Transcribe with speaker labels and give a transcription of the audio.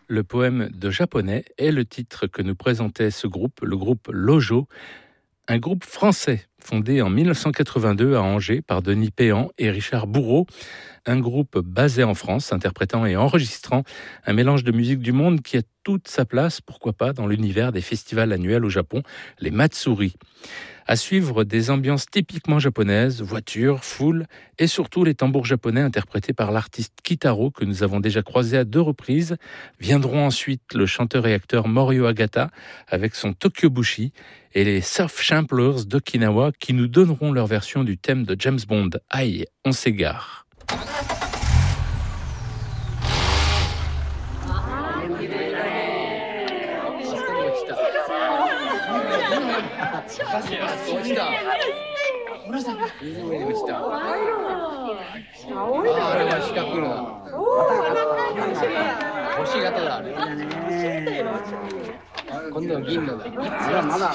Speaker 1: Le poème de japonais est le titre que nous présentait ce groupe, le groupe Lojo, un groupe français fondé en 1982 à Angers par Denis Péan et Richard Bourreau, un groupe basé en France, interprétant et enregistrant un mélange de musique du monde qui a toute sa place, pourquoi pas, dans l'univers des festivals annuels au Japon, les Matsuri. À suivre des ambiances typiquement japonaises, voitures, foules et surtout les tambours japonais interprétés par l'artiste Kitaro que nous avons déjà croisé à 2 reprises. Viendront ensuite le chanteur et acteur Morio Agata avec son Tokyo Bushi et les Surf Samplers d'Okinawa qui nous donneront leur version du thème de James Bond. Aïe, on s'égare.
Speaker 2: 今度は銀のだ。まだ。